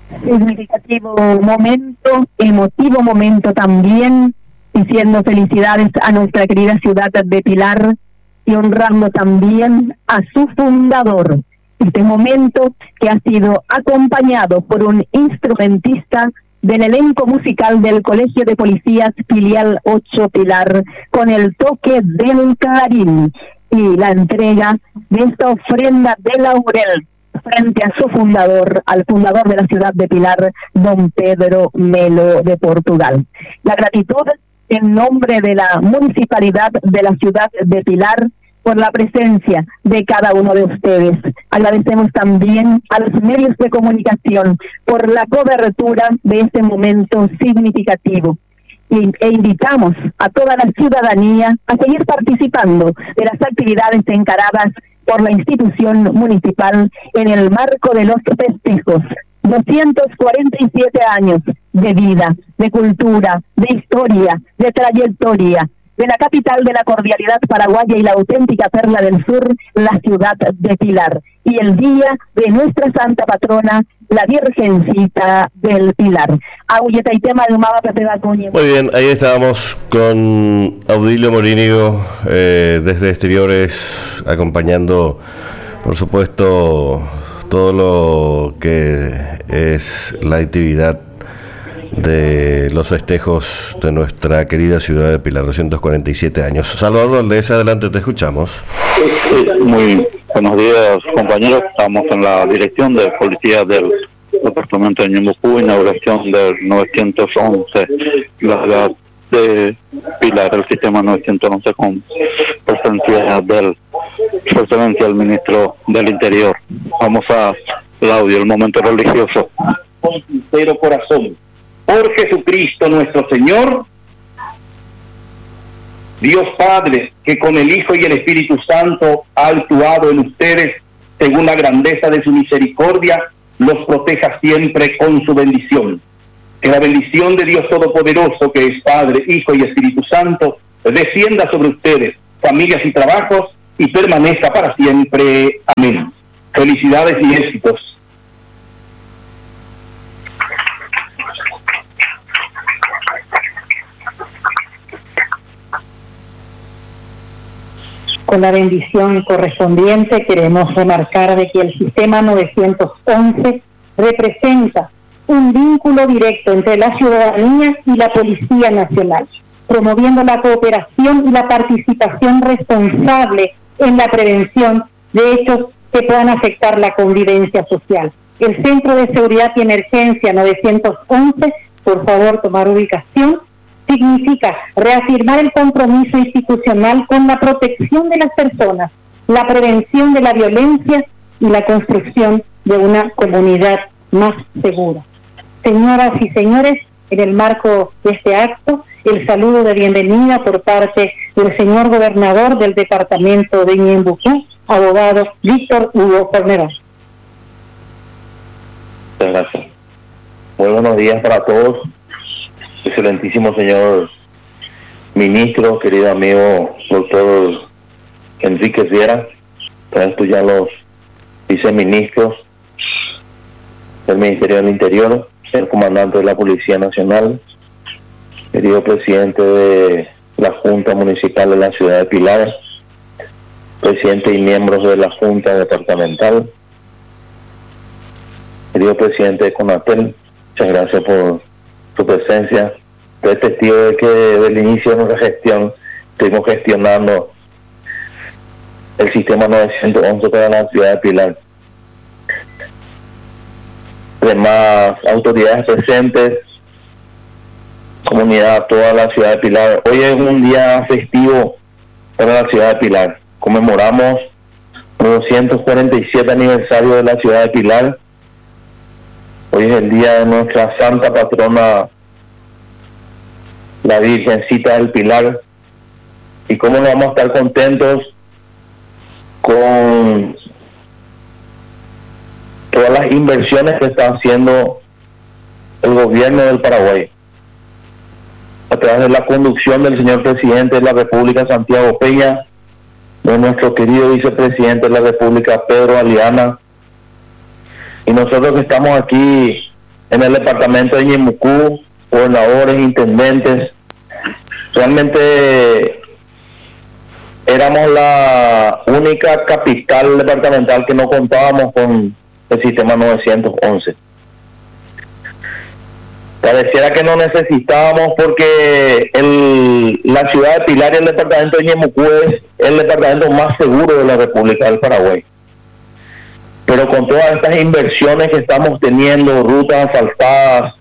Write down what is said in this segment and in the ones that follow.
Significativo momento, emotivo momento también, diciendo felicidades a nuestra querida ciudad de Pilar y honrando también a su fundador. Este momento que ha sido acompañado por un instrumentista del elenco musical del Colegio de Policías Filial 8 Pilar, con el toque del clarín y la entrega de esta ofrenda de laurel frente a su fundador, al fundador de la ciudad de Pilar, don Pedro Melo de Portugal. La gratitud en nombre de la municipalidad de la ciudad de Pilar por la presencia de cada uno de ustedes. Agradecemos también a los medios de comunicación por la cobertura de este momento significativo. E invitamos a toda la ciudadanía a seguir participando de las actividades encaradas por la institución municipal en el marco de los festejos. 247 años de vida, de cultura, de historia, de trayectoria, de la capital de la cordialidad paraguaya y la auténtica perla del sur, la ciudad de Pilar. Y el día de nuestra santa patrona, la Virgencita del Pilar. Muy bien, ahí estábamos con Audilio Morínigo desde exteriores, acompañando, por supuesto, todo lo que es la actividad de los festejos de nuestra querida ciudad de Pilar, 247 años. Salvador Valdés, adelante, te escuchamos. Muy buenos días, compañeros. Estamos en la dirección de policía del departamento de Ñembucú, inauguración del 911, la ciudad de Pilar, el sistema 911, con presencia del ministro del Interior. Vamos al audio, el momento religioso. Con sincero corazón, por Jesucristo nuestro Señor, Dios Padre, que con el Hijo y el Espíritu Santo ha actuado en ustedes según la grandeza de su misericordia, los proteja siempre con su bendición. Que la bendición de Dios Todopoderoso, que es Padre, Hijo y Espíritu Santo, descienda sobre ustedes, familias y trabajos, y permanezca para siempre. Amén. Felicidades y éxitos. Con la bendición correspondiente queremos remarcar de que el sistema 911 representa un vínculo directo entre la ciudadanía y la Policía Nacional, promoviendo la cooperación y la participación responsable en la prevención de hechos que puedan afectar la convivencia social. El Centro de Seguridad y Emergencia 911, por favor tomar ubicación, significa reafirmar el compromiso institucional con la protección de las personas, la prevención de la violencia y la construcción de una comunidad más segura. Señoras y señores, en el marco de este acto, el saludo de bienvenida por parte del señor gobernador del departamento de Ñembucú, abogado Víctor Hugo Fornerón. Muchas gracias. Muy buenos días para todos. Excelentísimo señor ministro, querido amigo doctor Enrique Viera, esto ya los viceministros del Ministerio del Interior, el comandante de la Policía Nacional, querido presidente de la Junta Municipal de la Ciudad de Pilar, presidente y miembros de la Junta Departamental, querido presidente de CONATEL, muchas gracias por su presencia. Soy testigo de que desde el inicio de nuestra gestión estuvimos gestionando el sistema 911 para la ciudad de Pilar. Demás autoridades presentes, comunidad, toda la ciudad de Pilar. Hoy es un día festivo para la ciudad de Pilar. Conmemoramos el 247 aniversario de la ciudad de Pilar. Hoy es el día de nuestra santa patrona, la Virgencita del Pilar. Y cómo no vamos a estar contentos con todas las inversiones que está haciendo el gobierno del Paraguay a través de la conducción del señor presidente de la República, Santiago Peña, de nuestro querido vicepresidente de la República, Pedro Aliana, y nosotros que estamos aquí en el departamento de Ñemucú, gobernadores, intendentes. Realmente éramos la única capital departamental que no contábamos con el sistema 911. Pareciera que no necesitábamos porque la ciudad de Pilar y el departamento de Ñemucú es el departamento más seguro de la República del Paraguay. Pero con todas estas inversiones que estamos teniendo, rutas asfaltadas,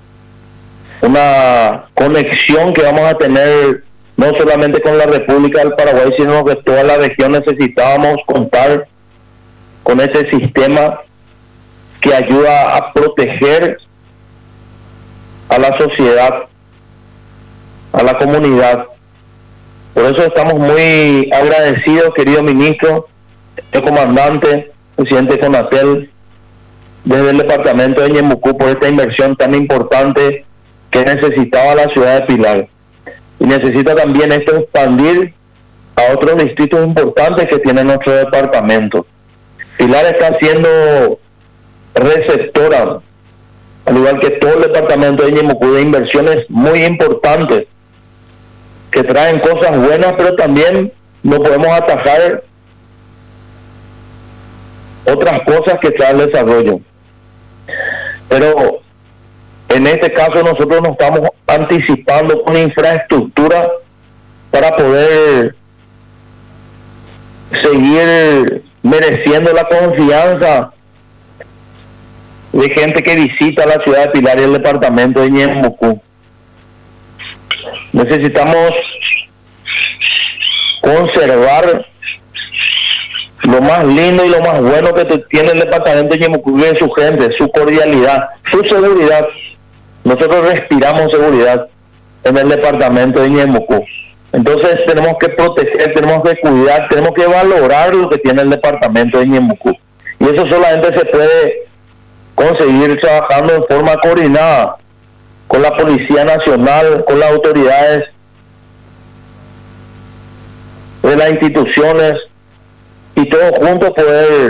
una conexión que vamos a tener no solamente con la República del Paraguay, sino que toda la región, necesitábamos contar con ese sistema que ayuda a proteger a la sociedad, a la comunidad. Por eso estamos muy agradecidos, querido ministro, el comandante, presidente Conatel, desde el departamento de Ñemucú, por esta inversión tan importante que necesitaba la ciudad de Pilar. Y necesita también esto expandir a otros distritos importantes que tiene nuestro departamento. Pilar está siendo receptora, al igual que todo el departamento de Ñemucú, de inversiones muy importantes que traen cosas buenas, pero también no podemos atajar otras cosas que traen el desarrollo. Pero en este caso nosotros nos estamos anticipando con infraestructura para poder seguir mereciendo la confianza de gente que visita la ciudad de Pilar y el departamento de Ñemucú. Necesitamos conservar lo más lindo y lo más bueno que tiene el departamento de Ñemucú y de su gente, su cordialidad, su seguridad. Nosotros respiramos seguridad en el departamento de Ñemucú. Entonces tenemos que proteger, tenemos que cuidar, tenemos que valorar lo que tiene el departamento de Ñemucú. Y eso solamente se puede conseguir trabajando en forma coordinada con la Policía Nacional, con las autoridades de las instituciones, y todos juntos poder